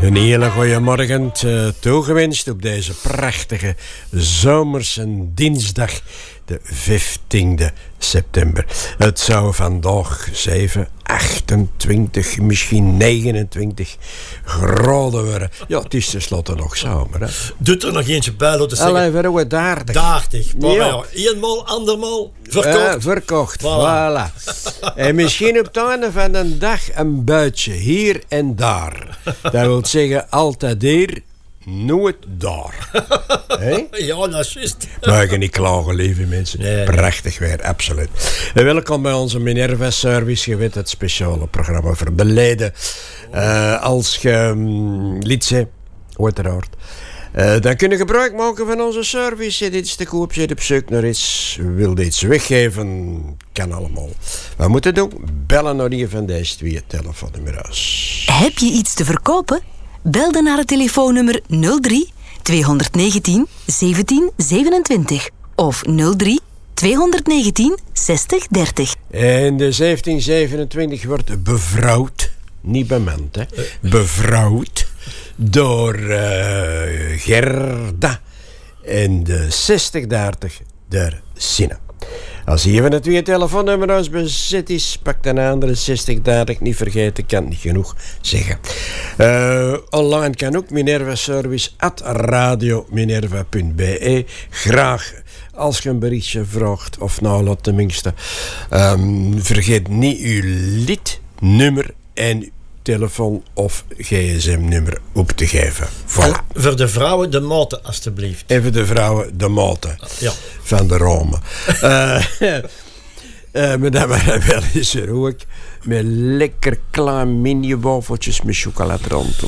Een hele goede morgen toegewenst op deze prachtige zomerse dinsdag, de 15e september. Het zou vandaag 7, 28, misschien 29 graden worden. Ja, het is tenslotte nog zomer. Hè? Doet er nog eentje bij, laten zeggen. Allee, worden we daardig. Daardig. Maar ja. Eenmaal, andermaal, verkocht. Verkocht, voilà. En misschien op het einde van de dag een buitje, hier en daar. Dat wil zeggen, altijd hier, nooit daar. Hey? Ja, dat is juist. Mag je niet klagen, lieve mensen. Nee. Prachtig weer, absoluut. En welkom bij onze Minerva Service. Je weet het speciale programma voor de leden. Als je lid bent, uiteraard. Dan kun je gebruik maken van onze service. Dit is te koop, je op zoek naar iets, wil je iets weggeven, kan allemaal. Wat moet je doen? Bellen naar een van deze twee telefoonnummers. Heb je iets te verkopen? Bel dan naar het telefoonnummer 03 219 17 27 of 03 219 60 30. En de 1727 wordt bevrouwd, niet bemand, hè? Bevrouwd door Gerda. En de 6030 door Sina. Als een van de twee telefoonnummers bezet is, pak een andere 6030. Niet vergeten, kan niet genoeg zeggen. Online kan ook minervaservice@radiominerva.be. Graag als je een berichtje vraagt, of nou laat tenminste. Vergeet niet uw lidnummer en telefoon of gsm-nummer op te geven. Voilà. Voor de vrouwen de maten, alstublieft. En voor de vrouwen de maten van de Rome. Maar dan wel is er ook met lekker klein mini-wafeltjes met chocolade rond.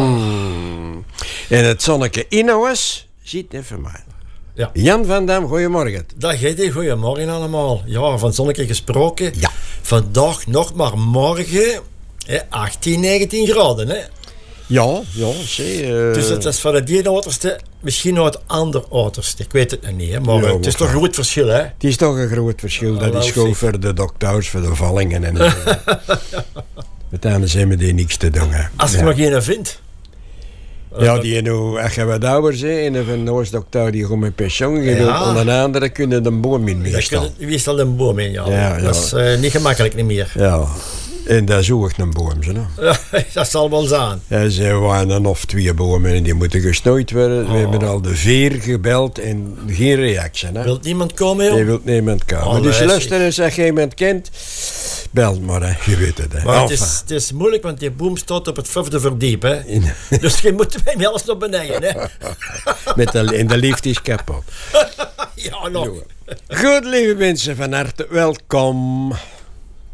En het zonnetje in huis ziet even mij. Ja. Jan van Dam, goedemorgen. Dag Eddie, goedemorgen allemaal. Ja, van zonnetje gesproken. Ja. Vandaag nog maar morgen 18, 19 graden, hè? Ja, zie. Dus dat is van het ene uiterste, misschien nog het andere uiterste. Ik weet het nog niet, hè? Maar Ja, het is toch een groot verschil, hè? Het is toch een groot verschil. Dat is gewoon voor de dokters, voor de vallingen. En met name zijn we die niks te doen. Hè. Als je nog een vindt. Ja, die nu, als je wat ouder bent, en van de oorstokter die gewoon met pensioen gewild, en een andere kunnen de boom in meestal. Wie staat een boom in, ja. Ja. Dat is niet gemakkelijk niet meer. Ja, en daar zoek ik een boom. Zo, no? Ja, dat zal wel zijn. Er zijn dan of 2 bomen en die moeten gesnoeid worden. We hebben al de 4 gebeld en geen reactie. Hè? Wilt niemand komen, joh? Nee, wil niemand komen. Dus luister eens, als je iemand kent, bel maar, hè. Je weet het. Hè. Maar het is moeilijk, want die boom staat op het 5e verdiep, hè. Dus je moet bij alles naar beneden, hè. En de lift is kapot. Ja, nog. Goed, lieve mensen, van harte welkom.